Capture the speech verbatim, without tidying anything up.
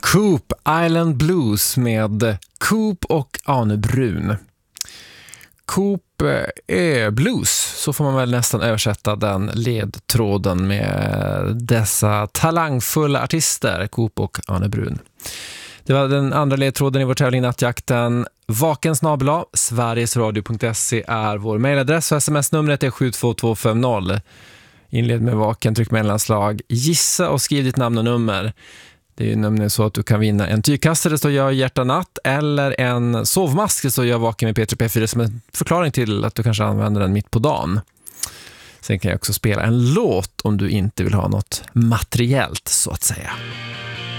Coop Island Blues med Coop och Arne Brun. Coop är blues, så får man väl nästan översätta den ledtråden med dessa talangfulla artister, Coop och Arne Brun. Det var den andra ledtråden i vår tävling Nattjakten. Vaken snabel-a sverigesradio punkt se är vår mejladress och sms-numret är sju två två fem noll. Inled med vaken, tryck mellanslag, gissa och skriv ditt namn och nummer. Det är ju nämligen så att du kan vinna en tygkastare så jag hjärta natt eller en sovmask så jag vaken med P tre P fyra som en förklaring till att du kanske använder den mitt på dagen. Sen kan jag också spela en låt om du inte vill ha något materiellt så att säga.